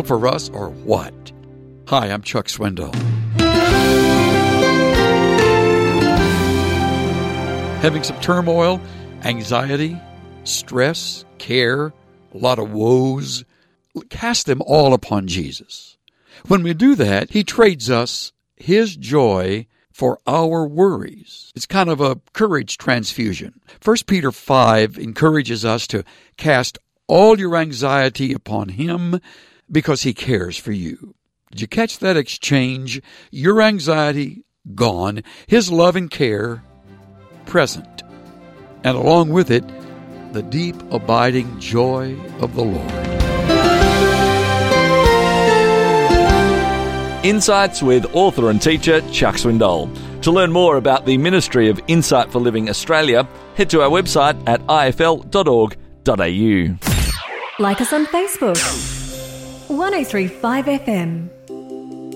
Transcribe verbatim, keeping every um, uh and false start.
will for us or what? Hi, I'm Chuck Swindoll. Having some turmoil, anxiety, stress, care, a lot of woes, cast them all upon Jesus. When we do that, he trades us his joy for our worries. It's kind of a courage transfusion. First Peter five encourages us to cast all your anxiety upon him because he cares for you. Did you catch that exchange? Your anxiety gone, his love and care present, and along with it, the deep abiding joy of the Lord. Insights with author and teacher Chuck Swindoll. To learn more about the Ministry of Insight for Living Australia, head to our website at i f l dot org dot a u. Like us on Facebook. one oh three point five F M.